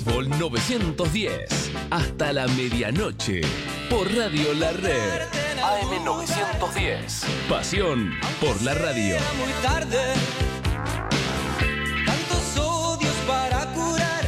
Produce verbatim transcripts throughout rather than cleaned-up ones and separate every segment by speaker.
Speaker 1: Fútbol novecientos diez. Hasta la medianoche. Por Radio La Red. A M novecientos diez. Pasión por la radio.
Speaker 2: Muy tarde. Tantos odios para curar.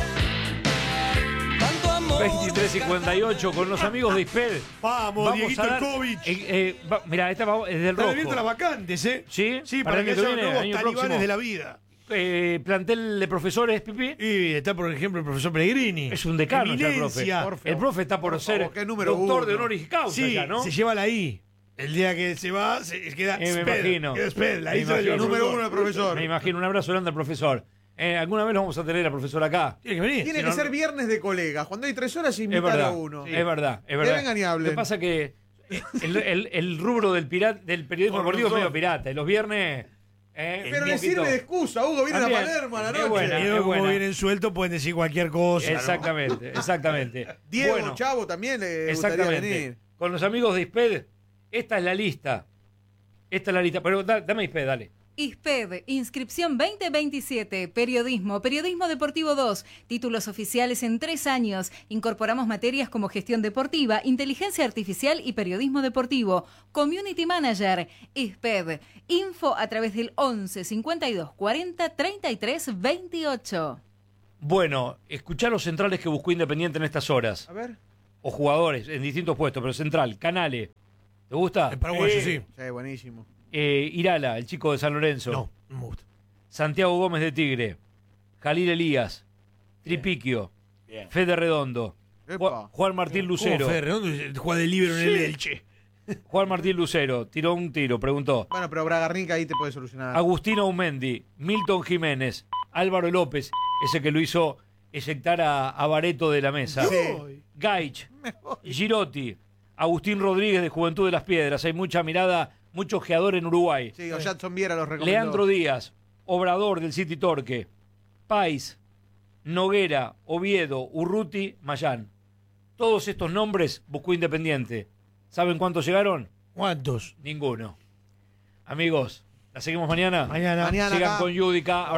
Speaker 2: Tanto amor.
Speaker 3: veintitrés cincuenta y ocho con los amigos de Isped.
Speaker 4: Vamos, Dieguito Elkovic.
Speaker 3: Eh, eh, va, mira, esta va, es del
Speaker 4: Están
Speaker 3: rojo.
Speaker 4: abiertas las vacantes, ¿eh?
Speaker 3: Sí,
Speaker 4: Sí, para,
Speaker 3: el
Speaker 4: que
Speaker 3: año
Speaker 4: haya
Speaker 3: viene,
Speaker 4: nuevos
Speaker 3: año
Speaker 4: talibanes
Speaker 3: próximo.
Speaker 4: de la vida.
Speaker 3: Eh, plantel de profesores, Pipi.
Speaker 4: Y está, por ejemplo, el profesor Pellegrini.
Speaker 3: Es un decano ya el profe.
Speaker 4: Eminencia.
Speaker 3: Por el profe está por,
Speaker 5: Por
Speaker 3: ser
Speaker 5: favor, ¿qué número
Speaker 3: doctor
Speaker 5: uno?
Speaker 3: de honoris causa
Speaker 4: Sí,
Speaker 3: ya, ¿no?
Speaker 4: se lleva la I. El día que se va, se queda
Speaker 3: Eh, me
Speaker 4: Sped,
Speaker 3: imagino.
Speaker 4: queda Sped, la
Speaker 3: Me
Speaker 4: I se la lleva el
Speaker 3: imagino.
Speaker 5: Número
Speaker 4: profesor.
Speaker 5: uno del profesor.
Speaker 3: Me imagino. Un abrazo grande al profesor. Eh, ¿Alguna vez lo vamos a tener al profesor acá?
Speaker 4: Tiene que venir.
Speaker 5: Tiene
Speaker 3: Si
Speaker 5: que
Speaker 3: no-
Speaker 5: ser viernes de colegas. Cuando hay tres horas,
Speaker 3: Es
Speaker 5: invitar
Speaker 3: verdad,
Speaker 5: a uno.
Speaker 3: es verdad, es
Speaker 5: Que
Speaker 3: verdad.
Speaker 5: vengan y hablen.
Speaker 3: Lo que pasa que el, el- el rubro del, pirat, del periodismo
Speaker 4: Por
Speaker 3: deportivo es
Speaker 4: razón.
Speaker 3: medio pirata. Y los viernes... eh,
Speaker 5: Pero
Speaker 3: un
Speaker 5: le
Speaker 3: poquito-
Speaker 5: sirve de excusa. Hugo viene
Speaker 3: También.
Speaker 5: a Palermo a la
Speaker 3: Es
Speaker 5: noche.
Speaker 3: buena.
Speaker 4: Y
Speaker 3: es
Speaker 4: luego, como
Speaker 3: buena.
Speaker 4: vienen sueltos, pueden decir cualquier cosa. ¿no?
Speaker 3: Exactamente, exactamente.
Speaker 5: Diego,
Speaker 3: Bueno,
Speaker 5: Chavo también le gustaría
Speaker 3: exactamente.
Speaker 5: venir.
Speaker 3: Con los amigos de Isped, esta es la lista. Esta es la lista. Pero da- dame Isped, dale.
Speaker 6: Isped, inscripción veinte veintisiete, periodismo, periodismo deportivo dos, títulos oficiales en tres años. Incorporamos materias como gestión deportiva, inteligencia artificial y periodismo deportivo. Community Manager, Isped, info a través del once cincuenta y dos cuarenta treinta y tres veintiocho.
Speaker 3: Bueno, escuchá los centrales que buscó Independiente en estas horas.
Speaker 5: A ver.
Speaker 3: O jugadores en distintos puestos, pero central. Canale. ¿Te gusta?
Speaker 4: El paraguayo,
Speaker 3: Eh,
Speaker 4: sí.
Speaker 5: Sí, buenísimo.
Speaker 3: eh, Irala, el chico de San Lorenzo.
Speaker 4: No, no me gusta.
Speaker 3: Santiago Gómez de Tigre. Jalil Elías. Tripiquio. Fede Redondo.
Speaker 5: Epa.
Speaker 3: Ju- Juan Martín Lucero.
Speaker 4: ¿Cómo Fede Redondo juega de libero en el Elche?
Speaker 3: Juan Martín Lucero. Tiró un tiro, preguntó.
Speaker 5: Bueno, pero Bragarnica ahí te puede solucionar.
Speaker 3: Agustino Aumendi. Milton Jiménez. Álvaro López. Ese que lo hizo eyectar a, a Bareto de la mesa.
Speaker 5: Sí.
Speaker 3: Gaich. Girotti. Agustín Rodríguez de Juventud de las Piedras. Hay mucha mirada, mucho ojeador en Uruguay.
Speaker 5: Sí, o Jackson Viera los recomendó.
Speaker 3: Leandro Díaz, Obrador del City Torque, Pais, Noguera, Oviedo, Urruti, Mayán. Todos estos nombres buscó Independiente. ¿Saben cuántos llegaron?
Speaker 4: ¿Cuántos?
Speaker 3: Ninguno. Amigos, ¿la seguimos mañana?
Speaker 4: Mañana.
Speaker 5: Mañana
Speaker 3: Sigan
Speaker 5: acá.
Speaker 3: con Yudica.